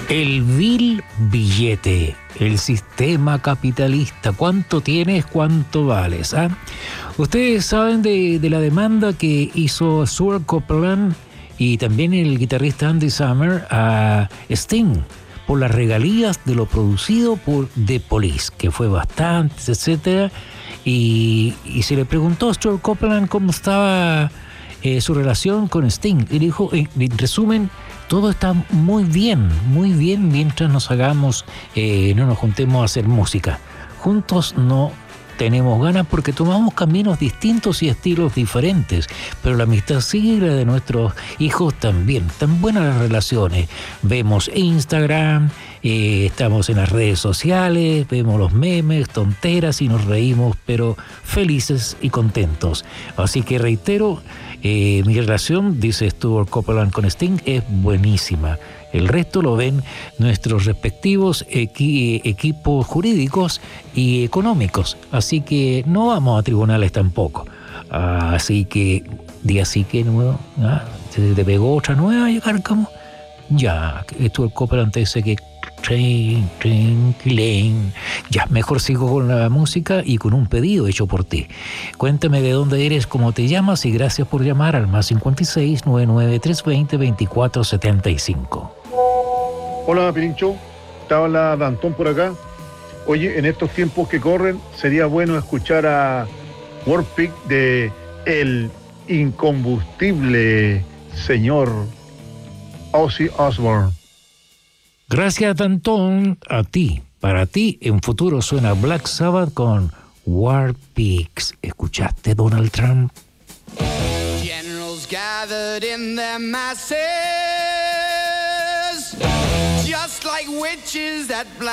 El vil billete, el sistema capitalista. ¿Cuánto tienes? ¿Cuánto vales? ¿Ah? Ustedes saben de la demanda que hizo Stuart Copeland y también el guitarrista Andy Summer a Sting por las regalías de lo producido por The Police, que fue bastante, etcétera. Y se le preguntó a Stuart Copeland cómo estaba su relación con Sting. Y dijo, en resumen, todo está muy bien mientras nos hagamos, no nos juntemos a hacer música. Juntos no tenemos ganas porque tomamos caminos distintos y estilos diferentes, pero la amistad sigue y la de nuestros hijos también. Tan buenas las relaciones. Vemos Instagram, estamos en las redes sociales, vemos los memes, tonteras y nos reímos, pero felices y contentos. Así que reitero, mi relación, dice Stuart Copeland con Sting, es buenísima. El resto lo ven nuestros respectivos equipos jurídicos y económicos. Así que no vamos a tribunales tampoco. Así que, día sí que nuevo. ¿Se te pegó otra nueva, Cárcamo? Ya, Stuart Copeland te dice que tranquilín. Ya, mejor sigo con la música y con un pedido hecho por ti. Cuéntame de dónde eres, cómo te llamas y gracias por llamar al +56 99 320 2475. Hola, Pirincho. Te habla Dantón por acá. Oye, en estos tiempos que corren, sería bueno escuchar a Warpig de el incombustible señor Ozzy Osbourne. Gracias, Dantón. A ti. Para ti, en futuro suena Black Sabbath con War Pigs. ¿Escuchaste, Donald Trump? Generals gathered in their masses, just like witches that